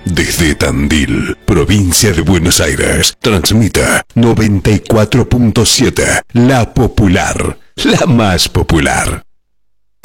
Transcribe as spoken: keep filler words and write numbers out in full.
Desde Tandil, provincia de Buenos Aires, transmite noventa y cuatro punto siete, La Popular, la más popular.